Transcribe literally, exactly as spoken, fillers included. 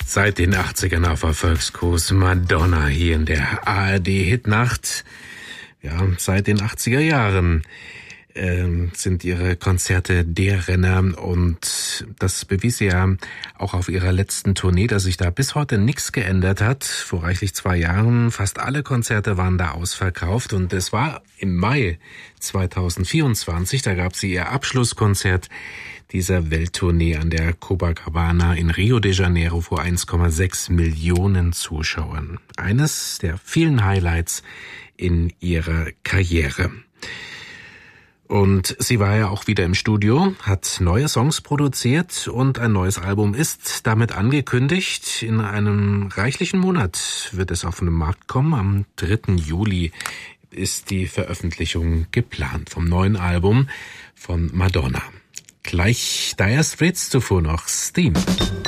Seit den achtzigern auf Erfolgskurs Madonna hier in der A R D-Hitnacht. Ja, seit den achtziger Jahren äh, sind ihre Konzerte der Renner und das bewies sie ja auch auf ihrer letzten Tournee, dass sich da bis heute nichts geändert hat. Vor reichlich zwei Jahren, fast alle Konzerte waren da ausverkauft und es war im Mai zweitausendvierundzwanzig, da gab sie ihr Abschlusskonzert dieser Welttournee an der Copacabana in Rio de Janeiro vor eins Komma sechs Millionen Zuschauern. Eines der vielen Highlights in ihrer Karriere. Und sie war ja auch wieder im Studio, hat neue Songs produziert und ein neues Album ist damit angekündigt. In einem reichlichen Monat wird es auf den Markt kommen. Am dritten Juli ist die Veröffentlichung geplant vom neuen Album von Madonna. Gleich Dire Straits, zuvor noch Steam.